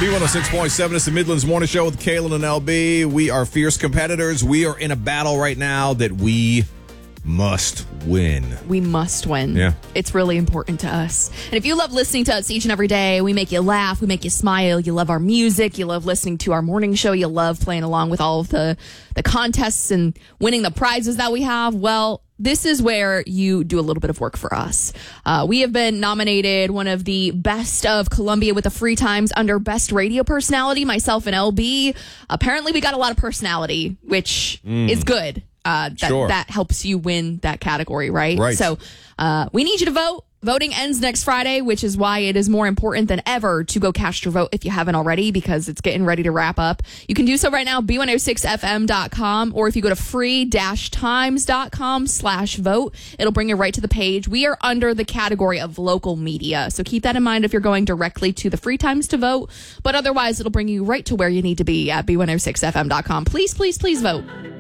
B106.7 is the Midlands Morning Show with Kaylin and LB. We are fierce competitors. We are in a battle right now that we must win. We must win. Yeah. It's really important to us. And if you love listening to us each and every day, we make you laugh, we make you smile, you love our music, you love listening to our morning show, you love playing along with all of the contests and winning the prizes that we have, well, this is where you do a little bit of work for us. We have been nominated one of the best of Columbia with the Free Times under Best Radio Personality, myself and LB. Apparently, we got a lot of personality, which is good. That helps you win that category, right? Right. So we need you to vote. Voting ends next Friday, which is why it is more important than ever to go cast your vote if you haven't already, because it's getting ready to wrap up. You can do so right now, b106fm.com, or if you go to free-times.com/vote, it'll bring you right to the page. We are under the category of local media, so keep that in mind if you're going directly to the Free Times to vote, but otherwise it'll bring you right to where you need to be at b106fm.com. Please, please, please vote.